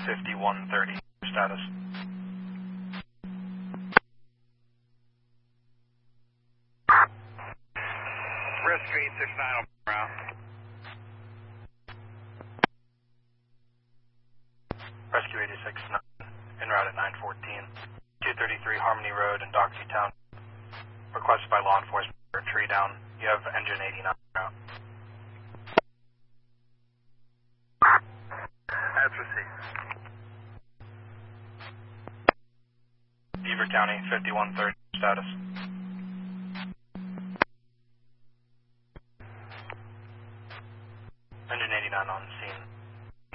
5130 status. Rescue 869 around. Rescue 869 en route at 914. 233 Harmony Road in Doxy Town. Requested by law enforcement for a tree down. You have engine 89 route. That's received. Beaver County 5130 status.